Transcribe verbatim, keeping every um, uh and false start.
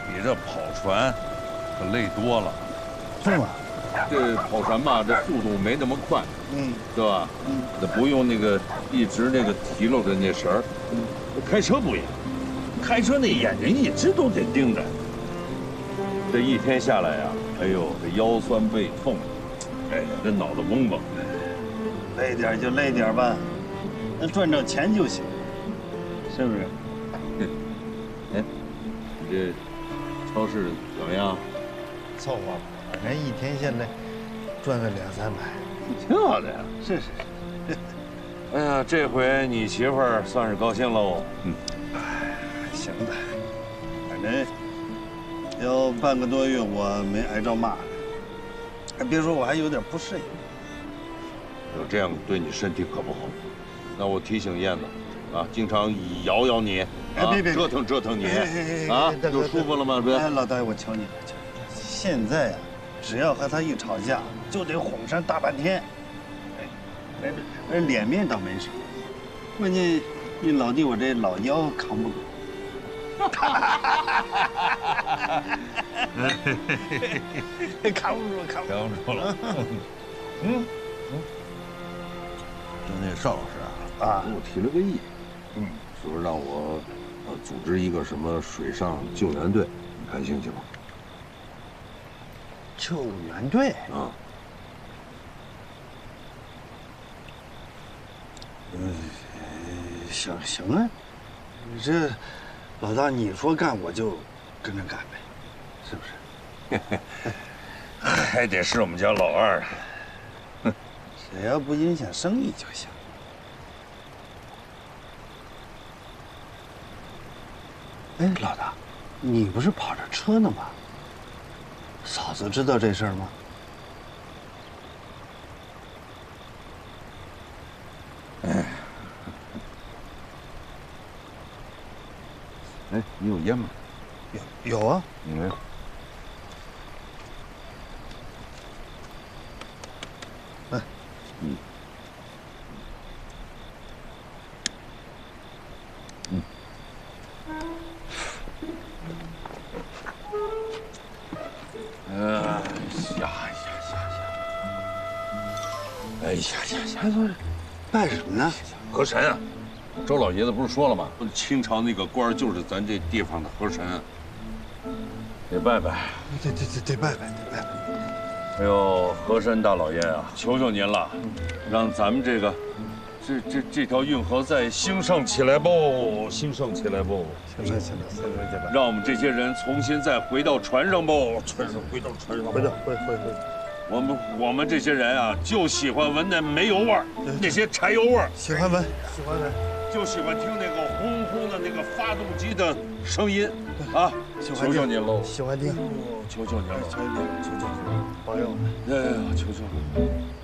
比这跑船可累多了。 是吗？ 这跑船嘛，这速度没那么快， 嗯， 是吧？嗯，那不用那个一直那个提溜着那绳儿。嗯，开车不一样，开车那眼睛一直都得盯着。这一天下来呀，哎呦，这腰酸背痛，哎，这脑子嗡嗡。 累点就累点吧，能赚着钱就行，是不是？ 哎，你这超市怎么样？ 凑合吧，反正一天现在赚个两三百， 挺好的呀。 是是是。 哎呀，这回你媳妇儿算是高兴喽。嗯， 哎，行的，反正要半个多月我没挨着骂，还别说我还有点不适应。 有这样对你身体可不好。那我提醒燕子，啊，经常摇摇你， 哎，别别折腾折腾你， 啊， 有舒服了吗？别。 哎，老大爷，我求你了，求你了。现在呀，只要和他一吵架，就得哄上大半天。哎，哎，脸面倒没什么，关键你老弟我这老腰扛不住。扛不住，扛不住， 扛不住了。 嗯嗯，就那邵老师啊， 啊， 给我提了个议，嗯，说让我呃组织一个什么水上救援队，你感兴趣吗？ 救援队啊， 嗯，行行啊，你这老大你说干我就跟着干呗，是不是？ 还得是我们家老二。 只要不影响生意就行。哎，老大，你不是跑着车呢吗？嫂子知道这事儿吗？ 哎，哎，你有烟吗？ 有有啊。 嗯。 哎， 嗯。嗯。哎呀呀呀呀！哎呀呀呀！ 拜什么呢？ 河神啊！周老爷子不是说了吗？清朝那个官就是咱这地方的河神，得拜拜。 得得得得拜拜，得拜拜。 哎呦，河山大老爷啊，求求您了，让咱们这个这这这条运河再兴盛起来不？兴盛起来不？ 行了行了，行了，行了。 让我们这些人重新再回到船上不？船上回到船上， 回到回回回。 我们我们这些人啊，就喜欢闻那煤油味儿，那些柴油味儿， 喜欢闻，喜欢闻， 就喜欢听那个轰轰的那个发动机的声音啊！求求您喽！ 喜欢听， 求求您了！ 求求您，求求您，保佑我们！ 哎呀，求求！